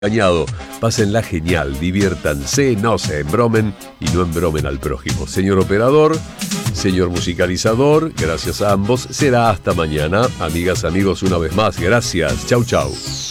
Cañado, pásenla genial, diviértanse, no se embromen y no embromen al prójimo. Señor operador, señor musicalizador, gracias a ambos. Será hasta mañana. Amigas, amigos, una vez más, gracias. Chau, chau.